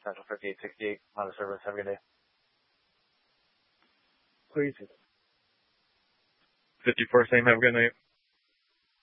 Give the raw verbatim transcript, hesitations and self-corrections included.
Central fifty-eight sixty-eight on the service. Have a good day. Please. fifty-four, same. Have a good night.